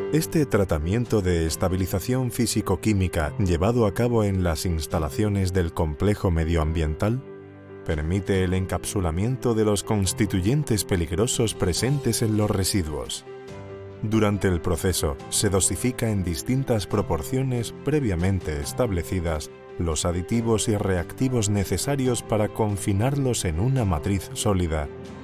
Este tratamiento de estabilización físico-química llevado a cabo en las instalaciones del complejo medioambiental permite el encapsulamiento de los constituyentes peligrosos presentes en los residuos. Durante el proceso se dosifica en distintas proporciones previamente establecidas los aditivos y reactivos necesarios para confinarlos en una matriz sólida